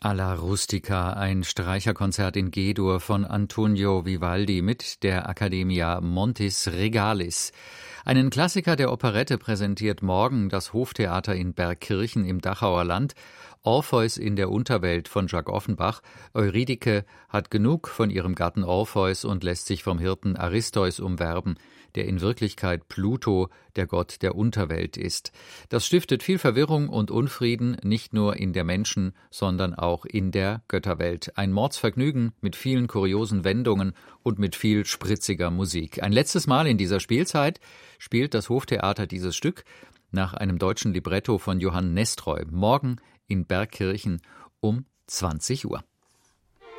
Alla Rustica, ein Streicherkonzert in G-Dur von Antonio Vivaldi mit der Accademia Montis Regalis. Einen Klassiker der Operette präsentiert morgen das Hoftheater in Bergkirchen im Dachauer Land. Orpheus in der Unterwelt von Jacques Offenbach. Eurydike hat genug von ihrem Gatten Orpheus und lässt sich vom Hirten Aristeus umwerben, der in Wirklichkeit Pluto, der Gott der Unterwelt ist. Das stiftet viel Verwirrung und Unfrieden, nicht nur in der Menschen, sondern auch in der Götterwelt. Ein Mordsvergnügen mit vielen kuriosen Wendungen und mit viel spritziger Musik. Ein letztes Mal in dieser Spielzeit spielt das Hoftheater dieses Stück nach einem deutschen Libretto von Johann Nestroy morgen in Bergkirchen um 20 Uhr.